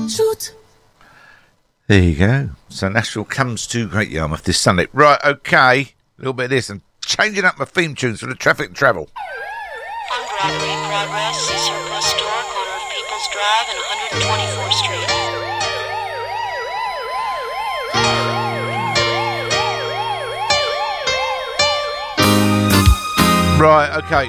Shoot. There you go. So Nashville comes to Great Yarmouth this Sunday. Right, okay. A little bit of this and changing up my theme tunes for the traffic and travel. Armed robbery in progress. See surplus store, corner of People's Drive and 124th Street. Right, okay.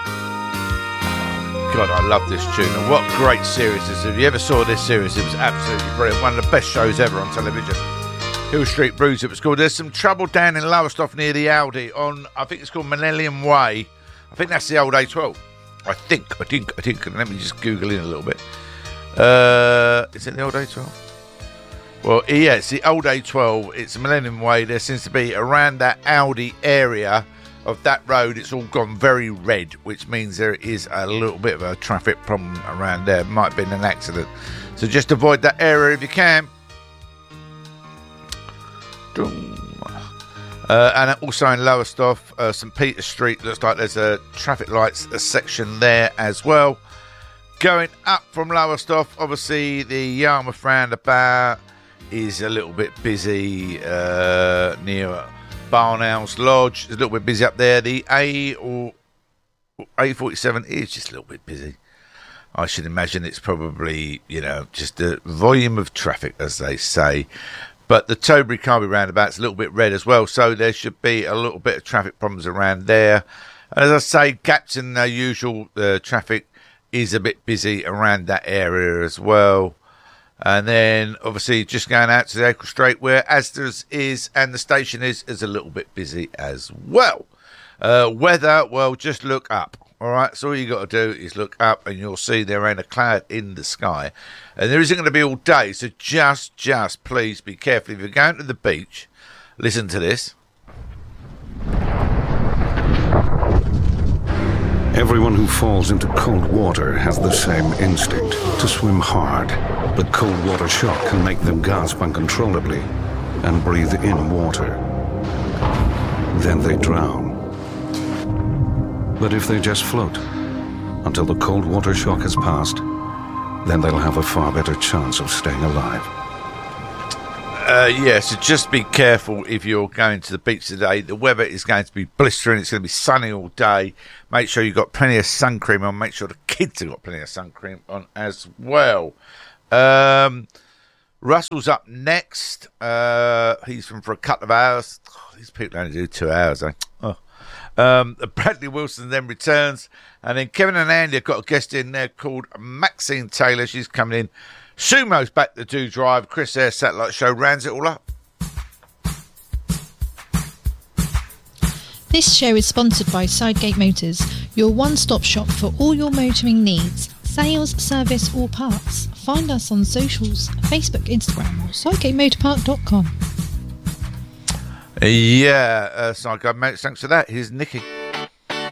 God, I love this tune. And what great series this is. If you ever saw this series, it was absolutely brilliant. One of the best shows ever on television. Hill Street Blues, it was called. There's some trouble down in Lowestoft near the Aldi on, I think it's called Millennium Way. I think that's the old A12. I think. Let me just Google in a little bit. Is it the old A12? Well, yeah, it's the old A12. It's Millennium Way. There seems to be around that Aldi area of that road, it's all gone very red, which means there is a little bit of a traffic problem around there. Might have been an accident. So just avoid that area if you can. And also in Lowestoft, St Peter Street, looks like there's a traffic lights section there as well. Going up from Lowestoft, obviously the Yarmouth roundabout is a little bit busy near Barnhouse Lodge. It's a little bit busy up there. The A47 is just a little bit busy. I should imagine it's probably, just the volume of traffic, as they say. But the Tobury-Carby roundabout's a little bit red as well, so there should be a little bit of traffic problems around there. As I say, gaps in the usual traffic is a bit busy around that area as well. And then, obviously, just going out to the Acre Strait, where Asda's is and the station is a little bit busy as well. Weather, well, just look up. All right, so all you got to do is look up and you'll see there ain't a cloud in the sky. And there isn't going to be all day, so just please be careful. If you're going to the beach, listen to this. Everyone who falls into cold water has the same instinct, to swim hard. But cold water shock can make them gasp uncontrollably and breathe in water. Then they drown. But if they just float until the cold water shock has passed, then they'll have a far better chance of staying alive. So just be careful if you're going to the beach today. The weather is going to be blistering. It's going to be sunny all day. Make sure you've got plenty of sun cream on. Make sure the kids have got plenty of sun cream on as well. Russell's up next. He's from for a couple of hours. Oh, these people only do 2 hours, eh? Oh. Bradley Wilson then returns. And then Kevin and Andy have got a guest in there called Maxine Taylor. She's coming in. Sumo's back to do drive. Chris Air Satellite Show rounds it all up. This show is sponsored by Sidegate Motors, your one-stop shop for all your motoring needs. Sales, service or parts. Find us on socials, Facebook, Instagram or sidegatemotorpark.com. Sidegate Motors, thanks for that. Here's Nicky.